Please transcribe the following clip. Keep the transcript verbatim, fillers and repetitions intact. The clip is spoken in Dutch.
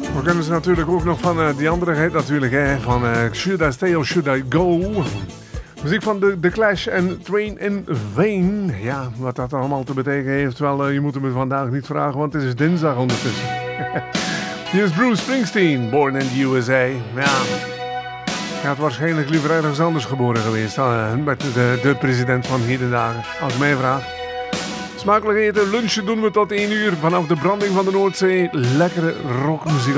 We kennen ze natuurlijk ook nog van uh, die andere hit natuurlijk, hè, van uh, Should I Stay or Should I Go? Muziek van The, The Clash en Train in Vain. Ja, wat dat allemaal te betekenen heeft, wel, uh, je moet me vandaag niet vragen, want het is dinsdag ondertussen. Hier is Bruce Springsteen, Born in the U S A. Ja, hij had waarschijnlijk liever ergens anders geboren geweest, uh, met de, de president van heden dagen, als je mij vraagt. Smakelijk eten, lunchen doen we tot één uur vanaf de branding van de Noordzee. Lekkere rockmuziek.